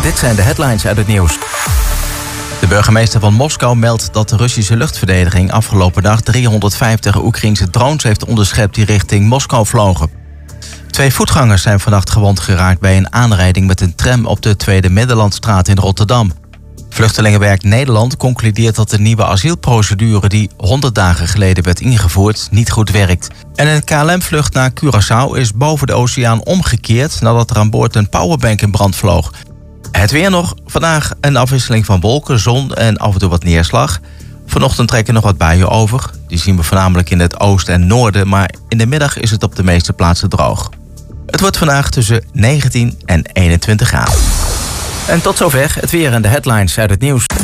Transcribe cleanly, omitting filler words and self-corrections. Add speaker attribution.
Speaker 1: Dit zijn de headlines uit het nieuws. De burgemeester van Moskou meldt dat de Russische luchtverdediging afgelopen dag 350 Oekraïense drones heeft onderschept die richting Moskou vlogen. 2 voetgangers zijn vannacht gewond geraakt bij een aanrijding met een tram op de Tweede Middellandstraat in Rotterdam. Vluchtelingenwerk Nederland concludeert dat de nieuwe asielprocedure die 100 dagen geleden werd ingevoerd niet goed werkt. En een KLM-vlucht naar Curaçao is boven de oceaan omgekeerd nadat er aan boord een powerbank in brand vloog. Het weer nog. Vandaag een afwisseling van wolken, zon en af en toe wat neerslag. Vanochtend trekken nog wat buien over. Die zien we voornamelijk in het oosten en noorden, maar in de middag is het op de meeste plaatsen droog. Het wordt vandaag tussen 19 en 21 graden. En tot zover het weer en de headlines uit het nieuws.